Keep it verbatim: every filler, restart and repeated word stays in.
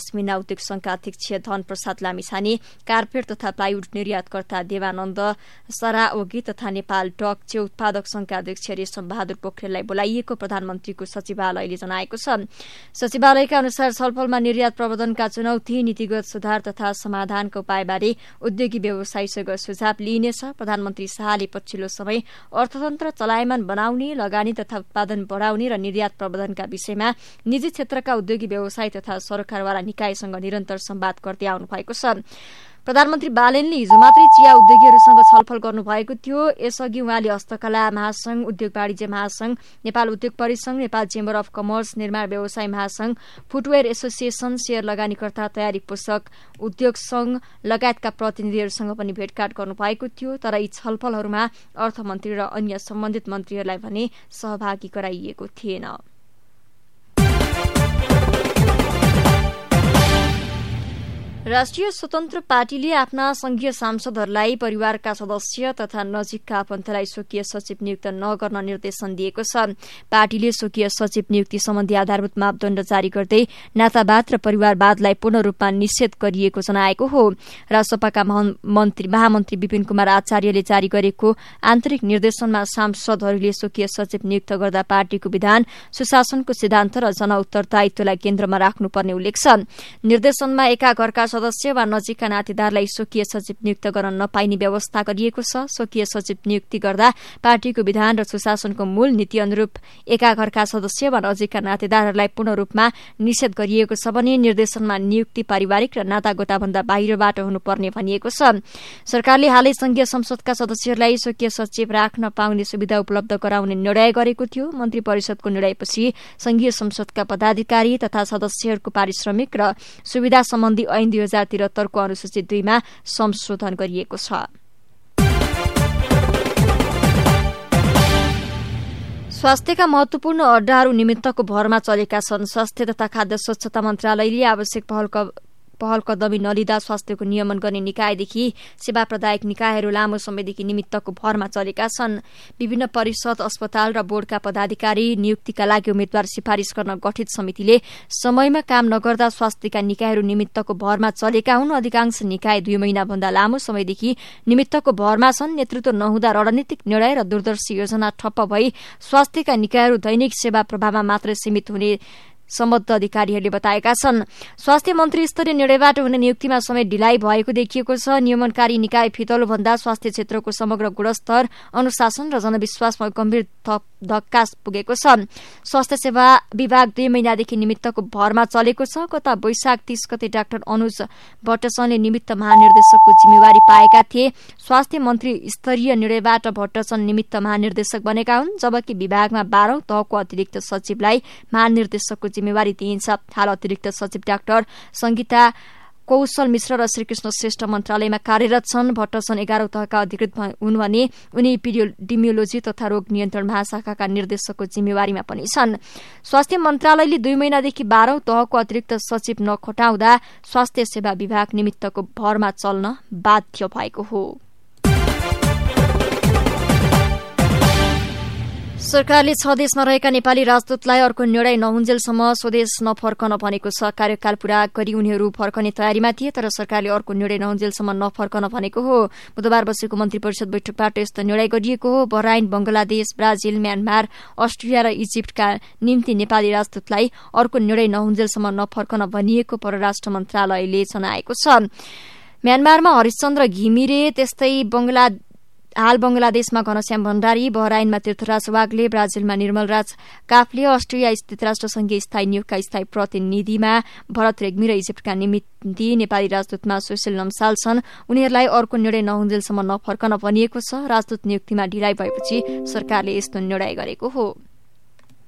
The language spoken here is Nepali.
लक्ष्मीना उद्योग संघका अध्यक्ष धन प्रसाद लामिछाने, कार्पेट तथा प्लाइवुड निर्यातकर्ता देवानन्द सराओगी तथा नेपाल डक चे उत्पादक संघका अध्यक्ष रेशम बहादुर पोखरेललाई बोलाइएको प्रधानमन्त्रीको सचिवालयले जनाएको छ। सचिवालयका अनुसार छलफलमा निर्यात प्रबन्धनका चुनौती, नीतिगत सुधार तथा समाधानका उपायबारे उद्योगी व्यवसायीसँग सुझाव लिइनेछ। प्रधानमन्त्री शाहले पछिल्लो समय अर्थतन्त्र चलायमान बनाउने, लगानी तथा उत्पादन बढ़ाउने र निर्यात प्रबन्धनका विषयमा निजी क्षेत्रका उद्योगी व्यवसायी तथा सरकारवाला निकायसँग निरन्तर संवाद गर्दै आउनु भएको छ। प्रधानमन्त्री बालेनले हिजो मात्रै चिया उद्योगीहरूसँग छलफल गर्नुभएको थियो। यसअघि उहाँले हस्तकला महासंघ, उद्योग वाणिज्य महासंघ, नेपाल उद्योग परिसंघ, नेपाल चेम्बर अफ कमर्स, निर्माण व्यवसाय महासंघ, फुटवेयर एसोसिएसन, शेयर लगानीकर्ता तयारी पोषक उद्योग संघ लगायतका प्रतिनिधिहरूसँग पनि भेटघाट गर्नुभएको थियो। तर यी छलफलहरूमा अर्थमन्त्री र अन्य सम्बन्धित मन्त्रीहरूलाई भने सहभागी गराइएको थिएन। राष्ट्रिय स्वतन्त्र पार्टीले आफ्ना संघीय सांसदहरूलाई परिवारका सदस्य तथा नजिकका आफन्तलाई स्वकीय सचिव नियुक्त नगर्न निर्देशन दिएको छ। पार्टीले स्वकीय सचिव नियुक्ति सम्बन्धी आधारभूत मापदण्ड जारी गर्दै नातावाद र परिवारवादलाई पूर्ण रूपमा निषेध गरिएको जनाएको हो। राजसपाका मन्त्री महामन्त्री विपिन कुमार आचार्यले जारी गरेको आन्तरिक निर्देशनमा सांसदहरूले स्वकीय सचिव नियुक्त गर्दा पार्टीको विधान, सुशासनको सिद्धान्त र जनउत्तरदायित्वलाई केन्द्रमा राख्नुपर्ने उल्लेख छ। निर्देशनमा एका घरका सदस्य वा नजिकका नातेदारलाई स्वकीय सचिव नियुक्त गर्न नपाइने व्यवस्था गरिएको छ। स्वकीय सचिव नियुक्ति गर्दा पार्टीको विधान र सुशासनको मूल नीति अनुरूप एका घरका सदस्य वा नजिकका नातेदारहरूलाई पूर्ण रूपमा निषेध गरिएको छ भने निर्देशनमा नियुक्ति पारिवारिक र नातागोताभन्दा बाहिरबाट हुनुपर्ने भनिएको छ। सरकारले हालै संघीय संसदका सदस्यहरूलाई स्वकीय सचिव राख्न पाउने सुविधा उपलब्ध गराउने निर्णय गरेको थियो। मन्त्री परिषदको निर्णयपछि संघीय संसदका पदाधिकारी तथा सदस्यहरूको पारिश्रमिक र सुविधा सम्बन्धी ऐन दुई हजार त्रिहत्तरको अनुसूची दुईमा संशोधन गरिएको छ। स्वास्थ्यका महत्वपूर्ण अड्डाहरू निमित्तको भरमा चलेका छन्। स्वास्थ्य तथा खाद्य स्वच्छता मन्त्रालयले आवश्यक पहल पहल कदमी नलिँदा स्वास्थ्यको नियमन गर्ने निकायदेखि सेवा प्रदायक निकायहरू लामो समयदेखि निमित्तको भरमा चलेका छन्। विभिन्न परिषद, अस्पताल र बोर्डका पदाधिकारी नियुक्तिका लागि उम्मेद्वार सिफारिश गर्न गठित समितिले समयमा काम नगर्दा स्वास्थ्यका निकायहरू निमित्तको भरमा चलेका हुन्। अधिकांश निकाय दुई महिनाभन्दा लामो समयदेखि निमित्तको भरमा छन्। नेतृत्व नहुँदा रणनीतिक निर्णय र दूरदर्शी योजना ठप्प भई स्वास्थ्यका निकायहरू दैनिक सेवा प्रभावमा मात्रै सीमित हुने सम्बद्ध अधिकारीहरूले बताएका छन्। स्वास्थ्य मन्त्री स्तरीय निर्णयबाट हुने नियुक्तिमा समय ढिलाइ भएको देखिएको छ। नियमनकारी निकाय फितलो भन्दा स्वास्थ्य क्षेत्रको समग्र गुणस्तर, अनुशासन र जनविश्वासमा गम्भीर धक्का पुगेको छ। स्वास्थ्य सेवा विभाग दुई महिनादेखि निमित्तको भरमा चलेको छ। गत वैशाख तीस गते डाक्टर अनुज भट्टचनले निमित्त महानिर्देशकको जिम्मेवारी पाएका थिए। स्वास्थ्य मन्त्री स्तरीय निर्णयबाट भट्टचन निमित्त महानिर्देशक बनेका हुन्, जबकि विभागमा बाह्रौं तहको अतिरिक्त सचिवलाई महानिर्देशकको जिम्मेवारी दिइन्छ। हाल अतिरिक्त सचिव डाक्टर संगीता कौशल मिश्र र श्रीकृष्ण श्रेष्ठ मन्त्रालयमा कार्यरत छन्। भट्टचन एघारौं तहका अधिकृत हुन् भने उनी एपिडेमियोलोजी तथा रोग नियन्त्रण महाशाखाका निर्देशकको जिम्मेवारीमा पनि छन्। स्वास्थ्य मन्त्रालयले दुई महिनादेखि बाह्रौं तहको अतिरिक्त सचिव नखटाउँदा स्वास्थ्य सेवा विभाग निमित्तको भरमा चल्न बाध्य भएको हो। सरकारले छ देशमा रहेका नेपाली राजदूतलाई अर्को निर्णय नहुन्जेलसम्म स्वदेश नफर्कन भनेको छ। कार्यकाल पूरा गरी उनीहरू फर्कने तयारीमा थिए, तर सरकारले अर्को निर्णय नहुन्जेलसम्म नफर्कन भनेको हो। बुधबार बसेको मन्त्री परिषद बैठकबाट यस्तो निर्णय गरिएको हो। Bahrain, Bangladesh, Brazil, Myanmar, Australia र इजिप्टका निम्ति नेपाली राजदूतलाई अर्को निर्णय नहुन्जेलसम्म नफर्कन भनिएको परराष्ट्र मन्त्रालयले जनाएको छ। म्यानमारमा हरिशचन्द्र घिमिरे, त्यस्तै बंगला हाल बंगलादेशमा घनश्याम भण्डारी, बहराइनमा तीर्थराज वाग्ले, ब्राजिलमा निर्मलराज काफले, अस्ट्रेलिया स्थित राष्ट्रसंघीय स्थायी नियोगका स्थायी प्रतिनिधिमा भरत रेग्मी र इजिप्टका निमित्ती नेपाली राजदूतमा सुशील नम्साल छन्। उनीहरूलाई अर्को निर्णय नहुन्जेलसम्म नफर्कन भनिएको छ। राजदूत नियुक्तिमा ढिलाइ भएपछि सरकारले यस्तो निर्णय गरेको हो।